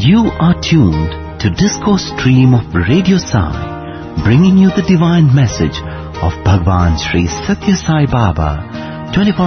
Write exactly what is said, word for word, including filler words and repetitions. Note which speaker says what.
Speaker 1: You are tuned to Disco Stream of Radio Sai, bringing you the divine message of Bhagwan Sri Satya Sai Baba, twenty-four